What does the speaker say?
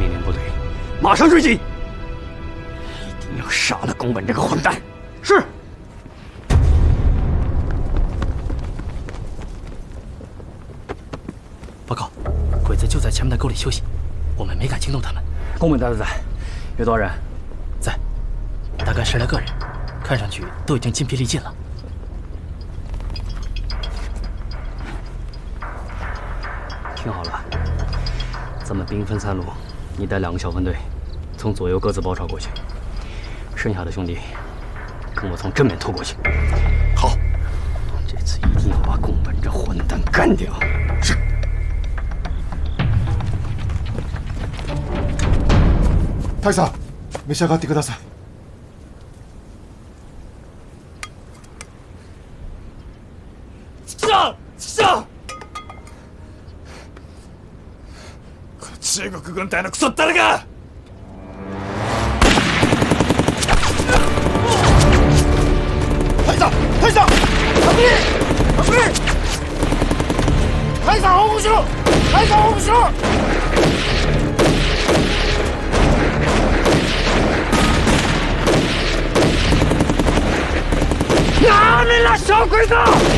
命令部队马上追击，一定要杀了宫本这个混蛋。是。 报告，鬼子就在前面的沟里休息，我们没敢惊动他们。 宫本在不在？有多少人？ 在，大概10来个人，看上去都已经筋疲力尽了。 听好了，咱们兵分3路，你带2个小分队，从左右各自包抄过去，剩下的兄弟跟我从正面突过去。 好， 这次一定要把宫本这混蛋干掉。 是。太さん、召し上がってください。 月さん、月さん。中国軍隊のクソったれが！ 太さん、太さん，確認，確認。太さん報告しろ，太さん報告しろ。 哪里来小鬼子！